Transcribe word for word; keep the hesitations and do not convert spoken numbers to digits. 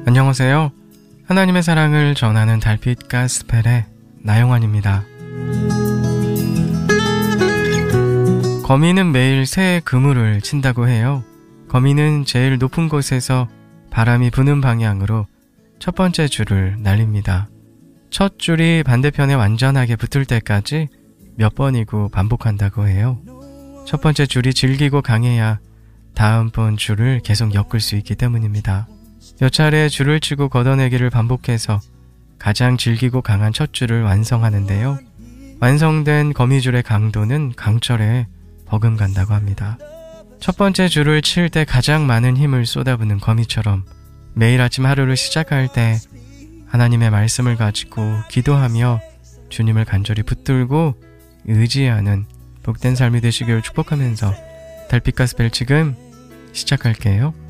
안녕하세요. 하나님의 사랑을 전하는 달빛 가스펠의 나영환입니다. 거미는 매일 새 그물을 친다고 해요. 거미는 제일 높은 곳에서 바람이 부는 방향으로 첫 번째 줄을 날립니다. 첫 줄이 반대편에 완전하게 붙을 때까지 몇 번이고 반복한다고 해요. 첫 번째 줄이 질기고 강해야 다음번 줄을 계속 엮을 수 있기 때문입니다. 몇 차례 줄을 치고 걷어내기를 반복해서 가장 질기고 강한 첫 줄을 완성하는데요. 완성된 거미줄의 강도는 강철에 버금간다고 합니다. 첫 번째 줄을 칠 때 가장 많은 힘을 쏟아붓는 거미처럼 매일 아침 하루를 시작할 때 하나님의 말씀을 가지고 기도하며 주님을 간절히 붙들고 의지하는 복된 삶이 되시길 축복하면서 달빛 가스펠 지금 시작할게요.